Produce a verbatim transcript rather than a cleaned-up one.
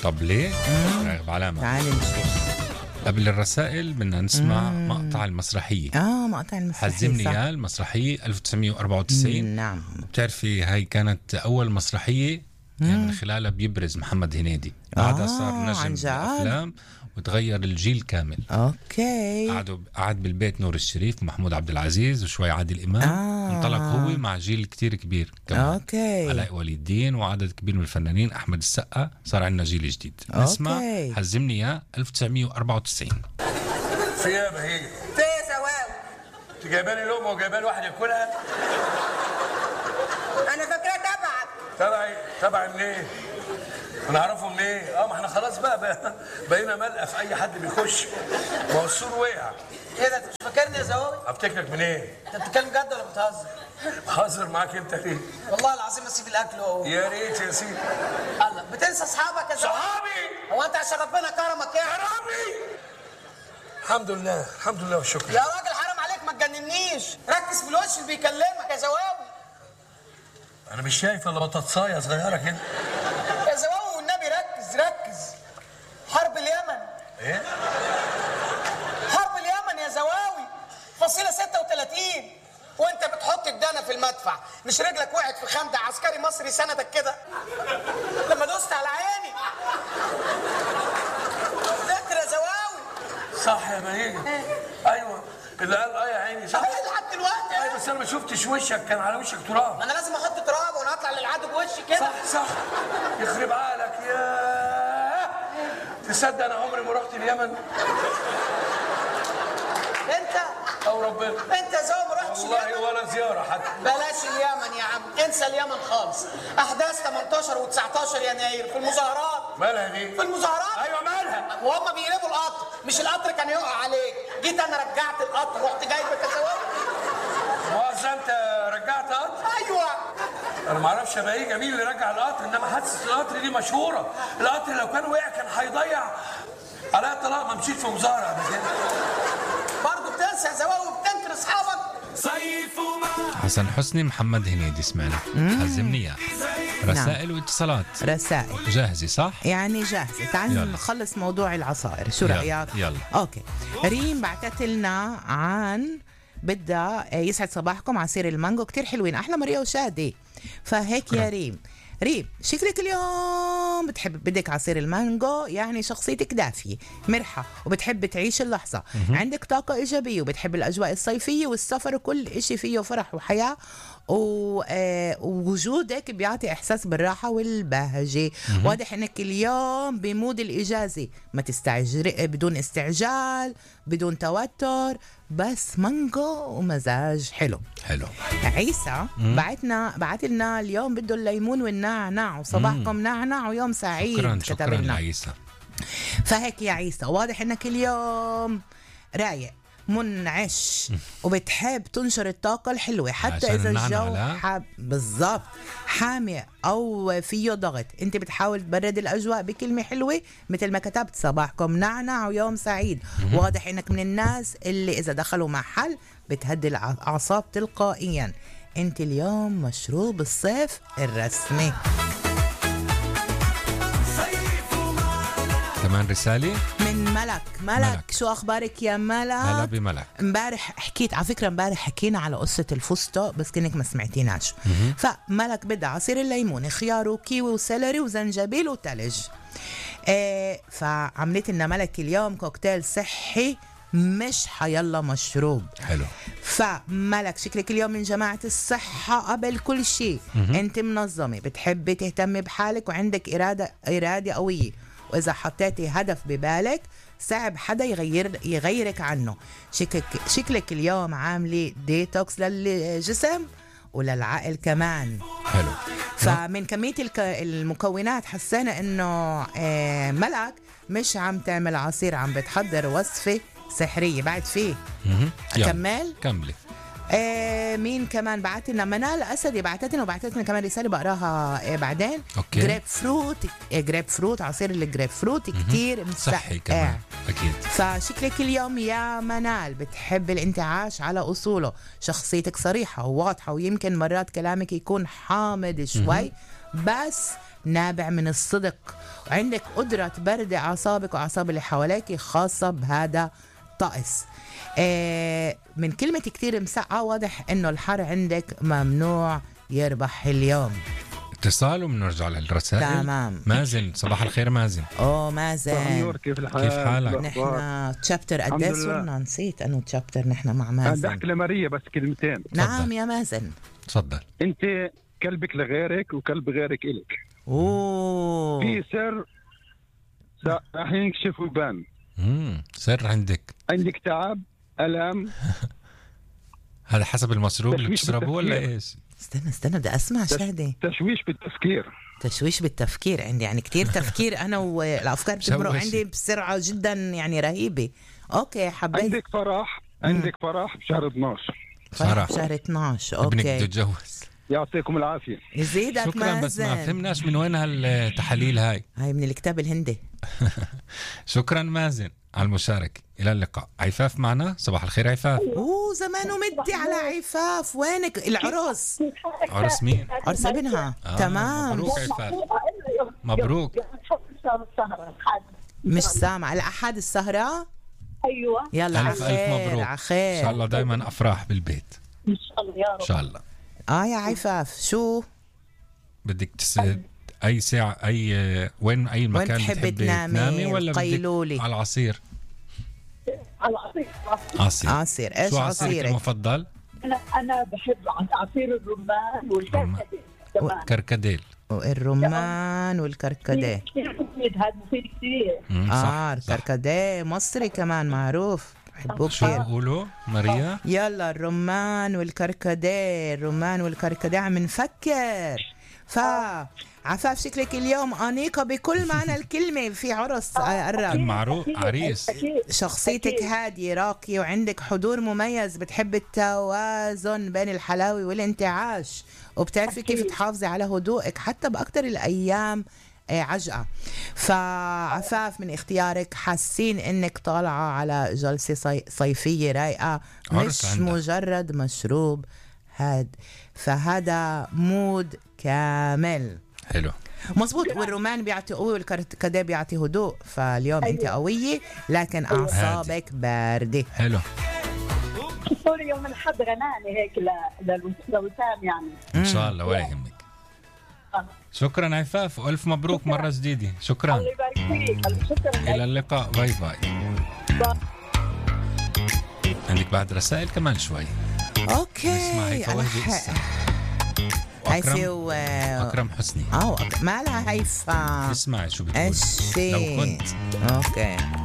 طب ليه؟ راغب علامة. تعالي نشوف. قبل الرسائل بدنا نسمع مم. مقطع المسرحية. اه مقطع المسرحية. حزمني يا المسرحية ألف وتسعمية وأربعة وتسعين. نعم. بتعرفي هاي كانت أول مسرحية يعني من خلالها بيبرز محمد هنيدي. بعدها آه صار نجم بالأفلام وتغير الجيل كامل. اوكي. قعدوا قعد بالبيت نور الشريف ومحمود عبد العزيز وشوي عادل إمام. آه. انطلق هو مع جيل كتير كبير كمان. اوكي. علاء ولي الدين وعدد كبير من الفنانين. أحمد السقا. صار عندنا جيل جديد. أوكي. نسمع حزمني يا ألف وتسعمية وأربعة وتسعين. في ايه يا بهيج؟ في ايه يا زواوي؟ انت جايبالي لقمه وجايبالي واحد ياكلها؟ انا فاكره تبعك. تبعي؟ تبعي منين؟ انا اعرفه منين؟ اه ما احنا خلاص بقى, بقى بقينا ملقى في اي حد بيخش. ما هو السور وقع. ايه ده انت مش فاكرني يا زواوي؟ افتكرك منين؟ انت بتتكلم جد ولا بتهزر؟ بهزر معاك انت ليه؟ والله العظيم اسيب الاكل اهو. يا ريت يا سيدي. الله بتنسى اصحابك يا زواوي؟ صحابي؟ هو انت عشان ربنا كرمك يعني؟ كرمني؟ الحمد لله الحمد لله والشكر. يا راجل حرام عليك ما تجننيش، ركز في الوش اللي بيكلمك يا زواوي. انا مش شايف الا بطاطسايه صغيره كده. يا زواوي والنبي ركز ركز. حرب اليمن. ايه؟ حرب اليمن يا زواوي، فصيله ستة وتلاتين وانت بتحط الدنا في المدفع، مش رجلك وقعت في خندق عسكري مصري سندك كده لما دوست على عيني. فاكر يا زواوي؟ صح يا بهيج. ايوه اللي قال اه يا عيني صح. صحيح لحد دلوقتي. ايوه بس انا ما شفتش وشك، كان على وشك تراب. ما انا لازم احط تراب وانا اطلع للعدو بوشي كده. صح صح. يخرب عقلك يا تصدق انا عمري ما رحت اليمن. انت او ربنا انت يا زواوي ما رحتش والله اليمن ولا زياره حتى. بلاش اليمن يا عم، انسى اليمن خالص. احداث تمنتاشر وتسعتاشر يناير في المظاهرات. مالها دي؟ في المظاهرات. ايوه مالها؟ وهم بيقلبوا القطر، مش القطر كان يقع عليك، جيت انا رجعت القطر رحت جايبك يا زواوي. مؤاخذة انت رجعت قطر؟ ايوه. انا ما اعرفش يا بهيجة مين اللي رجع القطر، انما حادثة القطر دي مشهورة. القطر لو كان وقع كان هيضيع على طلاق ما مشيت في مظاهرة قبل كده. برضه بتنسى يا زواوي وبتنكر اصحابك. حسن حسني محمد هنيدي سمعنا. حزمني يا رسائل نعم. واتصالات. رسائل جاهزة صح؟ يعني جاهزة. تعال نخلص موضوع العصائر، شو رأيك؟ يلا. اوكي. ريم بعتت لنا عن بدها يسعد صباحكم عصير المانجو كتير حلوين، احلى ماريا وشادي. فهيك يا ريم ريم شكلك اليوم بتحب بدك عصير المانجو، يعني شخصيتك دافية مرحة وبتحب تعيش اللحظة. م-م. عندك طاقة إيجابية وبتحب الأجواء الصيفية والسفر وكل إشي فيه فرح وحياة، ووجودك بيعطي إحساس بالراحة والبهجة. م-م. واضح إنك اليوم بمود الإجازة، ما تستعجل بدون استعجال بدون توتر، بس مانجو ومزاج حلو. حلو. عيسى بعتنا بعت لنا اليوم بده الليمون والنعناع وصباحكم مم. نعناع ويوم سعيد. شكرا شكرا يا عيسى. فهيك يا عيسى واضح انك اليوم رايق منعش وبتحب تنشر الطاقة الحلوة حتى إذا الجو حاب بالضبط حامي أو فيه ضغط. أنت بتحاول تبرد الأجواء بكلمة حلوة مثل ما كتبت صباحكم نعنع ويوم سعيد. واضح إنك من الناس اللي إذا دخلوا محل بتهدي الأعصاب تلقائيا. أنت اليوم مشروب الصيف الرسمي. كمان رسالة من ملك. ملك. ملك شو أخبارك يا ملك؟ هلا بملك. امبارح حكيت على فكرة امبارح حكينا على قصة الفستق بس كنك ما سمعتيناش. فملك بدها عصير الليمون خيار وكيوي وسيلري وزنجبيل وتلج. اه فعملت لنا ملك اليوم كوكتيل صحي مش حيلا مشروب. حلو. فملك شكلك اليوم من جماعة الصحة قبل كل شيء. انت منظمة بتحبي تهتمي بحالك وعندك إرادة إرادة قوية، وإذا حطيتي هدف ببالك صعب حدا يغير يغيرك عنه. شكلك شكلك اليوم عاملة ديتوكس للجسم وللعقل كمان. حلو. فمن كمية المكونات حسينا إنه ملك مش عم تعمل عصير، عم بتحضر وصفة سحرية. بعد فيه أكمل كملي. آه مين كمان بعت لنا؟ منال أسدي بعتت لنا وبعتت لنا كمان رسالة بقراها آه بعدين. أوكي. جريب فروت آه جريب فروت عصير الجريب فروت كتير صحي كمان. أكيد. فشكلك اليوم يا منال بتحب الانتعاش على أصوله، شخصيتك صريحة وواضحة ويمكن مرات كلامك يكون حامض شوي بس نابع من الصدق. عندك قدرة تبردي أعصابك وأعصاب اللي حواليك خاصة بهذا الطقس. آه من كلمة كتير مسقعة واضح إنه الحر عندك ممنوع يربح اليوم. اتصال وبنرجع للرسائل. تمام. مازن، صباح الخير مازن. اوه مازن، كيف الحال؟ كيف حالك؟ نحن تشابتر قديش صرنا؟ نسيت انه تشابتر نحن مع مازن. بدي احكي لماريا بس كلمتين. نعم يا مازن تفضل. انت كلبك لغيرك وكلب غيرك إلك. اوه في سر راح ينكشف ويبان. امم سر عندك. عندك تعب، الم. هذا حسب المشروب اللي بتشربه ولا ايش؟ استنى استنى بدي اسمع شهدي. تشويش بالتفكير. تشويش بالتفكير عندي، يعني كتير تفكير انا والافكار بتمرق عندي بسرعه جدا يعني رهيبه. اوكي حبيت. عندك فرح، عندك فرح بشهر اثناشر. فرح بشهر اثناشر. اوكي ابنك بده يتجوز. يعطيكم العافيه. يزيدك شكرا مازن. بس ما فهمناش من وين هالتحاليل هاي. هاي من الكتاب الهندي. شكرا مازن على المشاركة. إلى اللقاء. عفاف معنا. صباح الخير عفاف. اوه زمانه مدي على عفاف. وينك العروس؟ عرس مين؟ عرس ابنها. آه تمام. مبروك عفاف. مبروك. مش سامع. الأحد السهرة. ايوه يلا على ألف ألف خير مبروك. على خير. إن شاء الله دايما أفراح بالبيت. ان شاء الله يا رب. إن شاء الله. اه يا عفاف شو بدك تس... أي ساعة أي وين أي مكان تحبي بتحبي تنامي؟ تنامي ولا قيلولي. بدك على العصير؟ على عصير. عصير. عصير. ايش شو عصيرك عصيرك؟ المفضل؟ انا انا بحب عصير الرمان والكركديه كمان. كركديل. الرمان والكركديه. كثير مفيد، هذا مفيد كثير. اه الكركديه مصري كمان معروف، بحبوه شو كثير. بقولوا ماريا؟ يلا الرمان والكركديه، الرمان والكركديه عم نفكر. ف عفاف شكلك اليوم أنيقة بكل معنى الكلمة. في عرس قرب. معروف عريس. شخصيتك هادية راقية وعندك حضور مميز، بتحب التوازن بين الحلاوة والانتعاش، وبتعرفي كيف تحافظي على هدوءك حتى بأكتر الأيام عجقة. فعفاف من اختيارك حاسين انك طالعة على جلسة صي... صيفية رايقة، مش عندك. مجرد مشروب هاد. فهذا مود كامل. حلو مزبوط. والرومان بيعطي قوة والكركديه بيعطي هدوء. فاليوم أيوة. انت قوية لكن اعصابك باردة. حلو. سوري يوم الحد غناني هيك لوسام يعني. ان شاء الله ولا يهمك. شكرا عفاف والف مبروك مرة جديدة. شكرا. الله يبارك فيك. شكرا. الى اللقاء. باي باي. عندك بعد رسائل كمان شوي. اوكي. اسمع هيفا وهبي. هيفا و اكرم حسني. اه مالها هيفا؟ اسمعي شو بتقول. ايش في؟ لو كنت. اوكي.